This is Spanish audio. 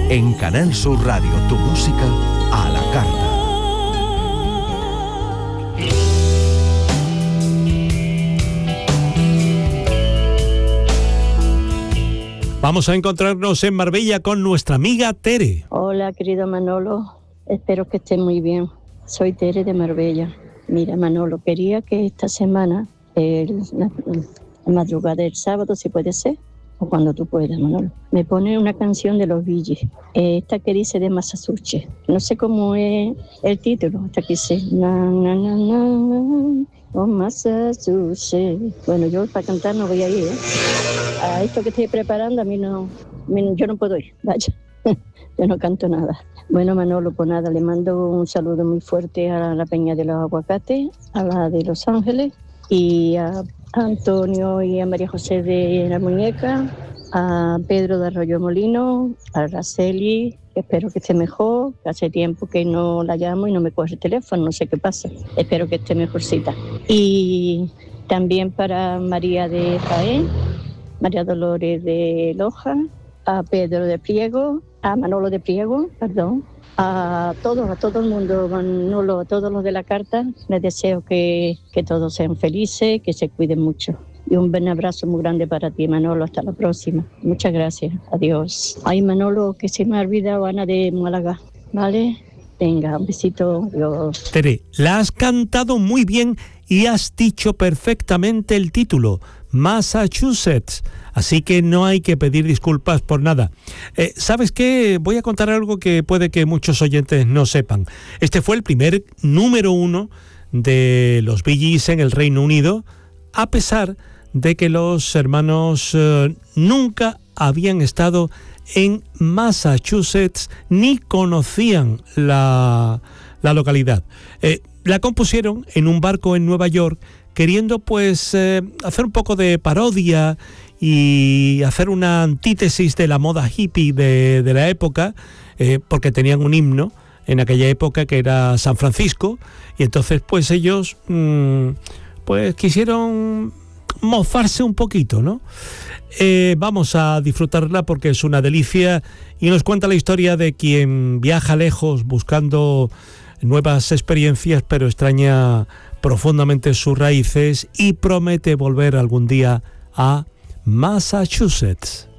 En Canal Sur Radio, tu música a la carta. Vamos a encontrarnos en Marbella con nuestra amiga Tere. Hola, querido Manolo. Espero que estés muy bien. Soy Tere de Marbella. Mira, Manolo, quería que esta semana, la madrugada del sábado, si puede ser, o cuando tú puedas, Manolo, me pone una canción de los Bee Gees, esta que dice de Massachusetts. No sé cómo es el título, esta que dice na, na, na, na, oh Massachusetts. Bueno, yo para cantar no voy a ir, a esto que estoy preparando a mí no, yo no puedo ir, vaya. Yo no canto nada. Bueno, Manolo, pues nada, le mando un saludo muy fuerte a la Peña de los Aguacates, a la de Los Ángeles, y a Antonio y a María José de la Muñeca, a Pedro de Arroyo Molino, a Araceli, que espero que esté mejor, que hace tiempo que no la llamo y no me coge el teléfono, no sé qué pasa, espero que esté mejorcita. Y también para María de Jaén, María Dolores de Loja, a Pedro de Priego, a Manolo de Priego, perdón, a todo el mundo, Manolo, a todos los de la carta, les deseo que todos sean felices, que se cuiden mucho. Y un buen abrazo muy grande para ti, Manolo, hasta la próxima. Muchas gracias, adiós. Ay, Manolo, que se me ha olvidado Ana de Málaga, ¿vale? Venga, un besito, adiós. Tere, la has cantado muy bien y has dicho perfectamente el título, Massachusetts, así que no hay que pedir disculpas por nada. ¿Sabes qué? Voy a contar algo que puede que muchos oyentes no sepan. Este fue el primer número 1 de los Bee Gees en el Reino Unido, a pesar de que los hermanos nunca habían estado en Massachusetts ni conocían la localidad. La compusieron en un barco en Nueva York, queriendo pues hacer un poco de parodia y hacer una antítesis de la moda hippie de la época, porque tenían un himno en aquella época que era San Francisco, y entonces pues ellos pues quisieron mofarse un poquito, ¿no? Vamos a disfrutarla porque es una delicia y nos cuenta la historia de quien viaja lejos buscando nuevas experiencias, pero extraña profundamente sus raíces y promete volver algún día a Massachusetts.